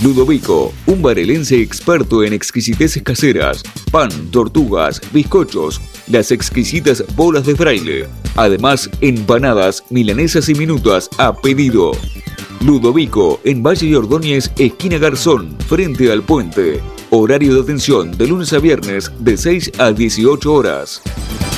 Ludovico, un barelense experto en exquisiteces caseras, pan, tortugas, bizcochos, las exquisitas bolas de fraile. Además, empanadas, milanesas y minutas a pedido. Ludovico, en Valle y Ordóñez, esquina Garzón, frente al puente. Horario de atención de lunes a viernes de 6 a 18 horas.